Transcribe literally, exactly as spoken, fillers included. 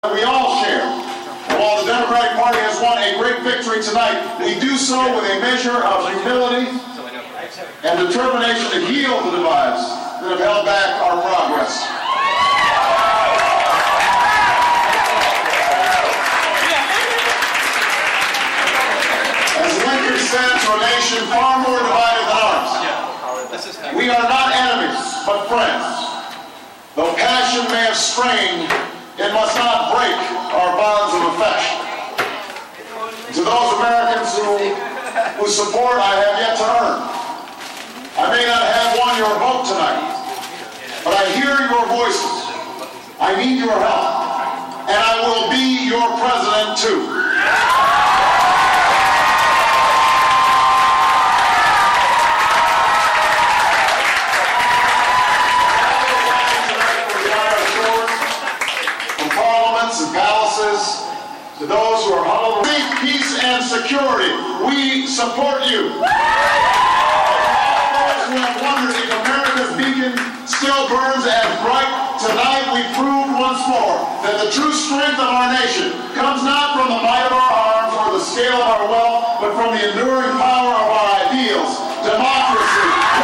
We all share. While the Democratic Party has won a great victory tonight, we do so with a measure of humility and determination to heal the divides that have held back our progress. As Lincoln said to a nation far more divided than ours, we are not enemies, but friends. Though passion may have strained, it must not break our bonds of affection. To those Americans who, whose support I have yet to earn, I may not have won your vote tonight, but I hear your voices. I need your help, and I will be your president too. And palaces, to those who are humble, peace and security, we support you. Those who have wondered if America's beacon still burns as bright, tonight we proved once more that the true strength of our nation comes not from the might of our arms or the scale of our wealth, but from the enduring power of